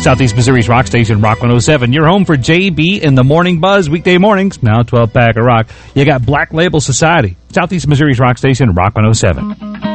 Southeast Missouri's Rock Station, Rock 107. Your home for JB in the Morning Buzz, weekday mornings, now 12-pack of rock. You got Black Label Society, Southeast Missouri's Rock Station, Rock 107.